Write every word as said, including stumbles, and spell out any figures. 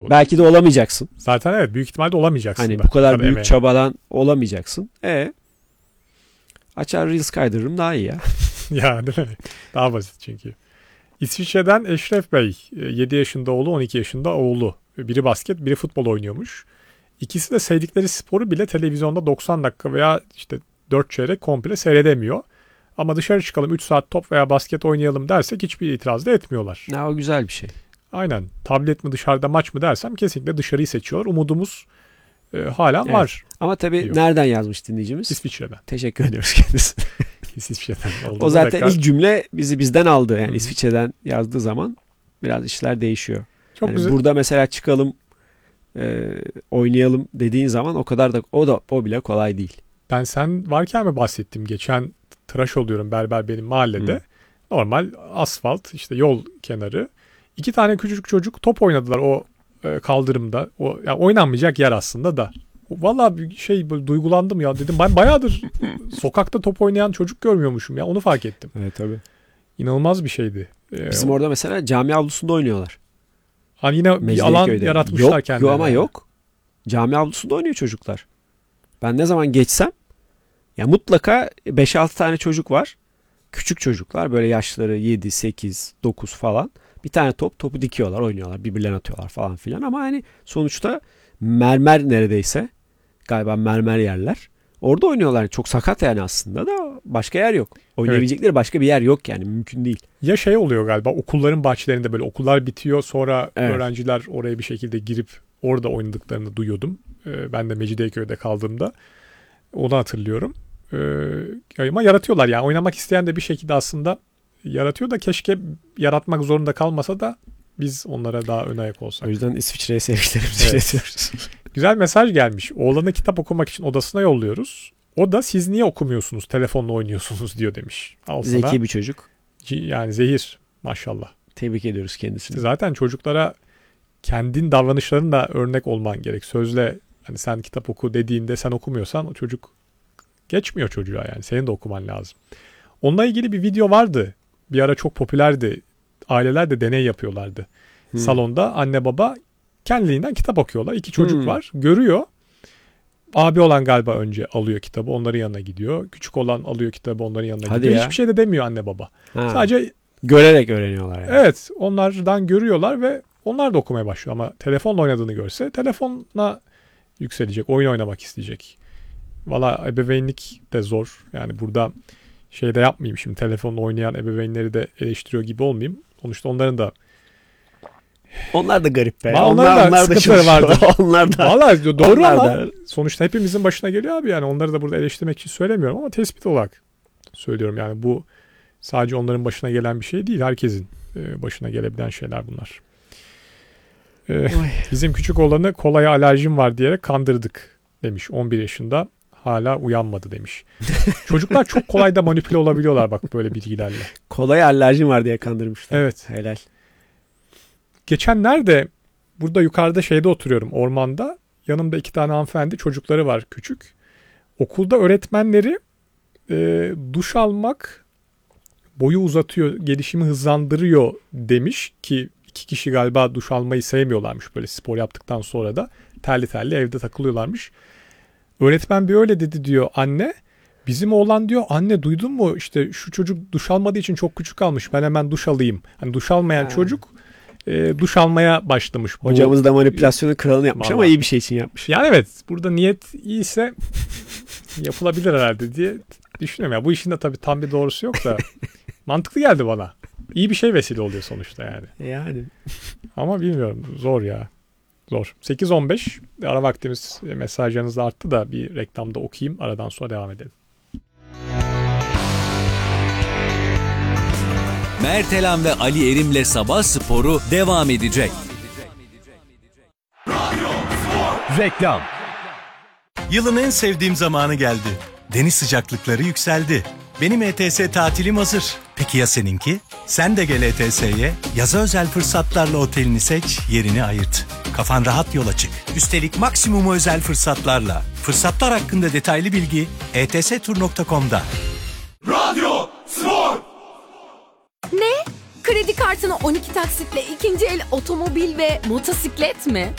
Belki de olamayacaksın. Zaten evet, büyük ihtimalle olamayacaksın. Hani da. bu kadar Tabii büyük emeğe. çabadan olamayacaksın. E açar Reels kaydırırım daha iyi ya. Ya değil mi? Daha basit çünkü. İsviçre'den Eşref Bey. yedi yaşında oğlu, on iki yaşında oğlu. Biri basket, biri futbol oynuyormuş. İkisi de sevdikleri sporu bile televizyonda doksan dakika veya işte dört çeyrek komple seyredemiyor. Ama dışarı çıkalım, üç saat top veya basket oynayalım dersek hiçbir itiraz da etmiyorlar. Ya o güzel bir şey. Aynen. Tablet mi dışarıda maç mı dersem kesinlikle dışarıyı seçiyor. Umudumuz e, hala Evet. var. Ama tabii Yok. nereden yazmış dinleyicimiz? İsviçre'den. Teşekkür ediyoruz kendisine. İsviçre'den. O zaten tekrar... ilk cümle bizi bizden aldı. Yani Hı-hı. İsviçre'den yazdığı zaman biraz işler değişiyor. Çok Yani güzel. burada mesela çıkalım e, oynayalım dediğin zaman o kadar da o da o bile kolay değil. Ben sen varken mi bahsettim? Geçen tıraş oluyorum berber benim mahallede. Hı. Normal asfalt, işte yol kenarı. İki tane küçücük çocuk top oynadılar o e, kaldırımda. O yani oynanmayacak yer aslında da. Vallahi bir şey böyle duygulandım ya, dedim ben bayağıdır sokakta top oynayan çocuk görmüyormuşum ya, onu fark ettim. Evet tabii. İnanılmaz bir şeydi. Ee, Bizim orada mesela cami avlusunda oynuyorlar. Hani yine bir alan Mecidiyeköy'de. yaratmışlar yok, kendilerine. Yok ama yok. Cami avlusunda oynuyor çocuklar. Ben ne zaman geçsem ya mutlaka beş altı tane çocuk var. Küçük çocuklar böyle yaşları yedi, sekiz, dokuz falan. Bir tane top, topu dikiyorlar, oynuyorlar, birbirlerine atıyorlar falan filan. Ama hani sonuçta mermer neredeyse. Galiba mermer yerler. Orada oynuyorlar. Çok sakat yani aslında da başka yer yok. Oynayabilecekleri evet. Başka bir yer yok yani, mümkün değil. Ya şey oluyor galiba, okulların bahçelerinde böyle okullar bitiyor, sonra evet. öğrenciler öğrenciler oraya bir şekilde girip orada oynadıklarını duyuyordum. Ee, ben de Mecidiyeköy'de kaldığımda onu hatırlıyorum. Ee, ama yaratıyorlar yani, oynamak isteyen de bir şekilde aslında yaratıyor da keşke yaratmak zorunda kalmasa da biz onlara daha ön ayak olsak. O yüzden İsviçre'ye sevgilerimizi evet. iletiyoruz. Güzel mesaj gelmiş. Oğlanı kitap okumak için odasına yolluyoruz. O da siz niye okumuyorsunuz, telefonla oynuyorsunuz diyor demiş. Al sana. Zeki bir çocuk. Yani zehir maşallah. Tebrik ediyoruz kendisini. İşte zaten çocuklara kendin davranışlarınla örnek olman gerek. Sözle hani sen kitap oku dediğinde sen okumuyorsan o çocuk geçmiyor çocuğa yani. Senin de okuman lazım. Onunla ilgili bir video vardı. Bir ara çok popülerdi. Aileler de deney yapıyorlardı. Hmm. Salonda anne baba kendiliğinden kitap okuyorlar. İki çocuk hmm. var. Görüyor. Abi olan galiba önce alıyor kitabı. Onların yanına gidiyor. Küçük olan alıyor kitabı. Onların yanına Hadi gidiyor. ya. Hiçbir şey de demiyor anne baba. Ha. Sadece görerek öğreniyorlar yani. Evet. Onlardan görüyorlar ve onlar da okumaya başlıyor. Ama telefonla oynadığını görse telefonla yükselecek. Oyun oynamak isteyecek. Valla ebeveynlik de zor. Yani burada şey de yapmayayım şimdi. Telefonla oynayan ebeveynleri de eleştiriyor gibi olmayayım. Sonuçta onların da onlar da garip be. Onlar, onlar da onlar sıkıntıları vardı. onlar da. Valla doğru onlar ama da. Sonuçta hepimizin başına geliyor abi yani. Onları da burada eleştirmek için söylemiyorum ama tespit olarak söylüyorum. Yani bu sadece onların başına gelen bir şey değil. Herkesin başına gelebilen şeyler bunlar. Ee, bizim küçük olanı kolaya alerjim var diyerek kandırdık demiş. on bir yaşında. Hala uyanmadı demiş. Çocuklar çok kolay da manipüle olabiliyorlar bak böyle bilgilerle. Kolay alerjim var diye kandırmışlar. Evet. Helal. Geçenlerde burada yukarıda şeyde oturuyorum, ormanda. Yanımda iki tane hanımefendi, çocukları var küçük. Okulda öğretmenleri e, duş almak boyu uzatıyor, gelişimi hızlandırıyor demiş ki iki kişi galiba duş almayı sevmiyorlarmış böyle spor yaptıktan sonra da terli terli evde takılıyorlarmış. Öğretmen bir öyle dedi diyor anne. Bizim oğlan diyor anne duydun mu işte şu çocuk duş almadığı için çok küçük kalmış, ben hemen duş alayım. Hani duş almayan ha. çocuk e, duş almaya başlamış. Hocamız da manipülasyonun kralını yapmış vallahi. Ama iyi bir şey için yapmış. Yani evet, burada niyet iyiyse yapılabilir herhalde diye düşünüyorum. Ya bu işin de tabii tam bir doğrusu yok da mantıklı geldi bana. İyi bir şey vesile oluyor sonuçta yani. Yani. Ama bilmiyorum, zor ya. Zor. sekiz on beş ara vaktimiz, mesajlarınız da arttı da bir reklamda okuyayım. Aradan sonra devam edelim. Mert Elan ve Ali Erim'le Sabah Sporu devam edecek. Reklam. Yılın en sevdiğim zamanı geldi. Deniz sıcaklıkları yükseldi. Benim E T S tatilim hazır. Peki ya seninki? Sen de gel E T S'ye. Yaza özel fırsatlarla otelini seç, yerini ayırt. Kafan rahat yola çık. Üstelik maksimumu özel fırsatlarla. Fırsatlar hakkında detaylı bilgi e t s tur nokta com'da. Radyo Spor. Ne? Kredi kartını on iki taksitle ikinci el otomobil ve motosiklet mi?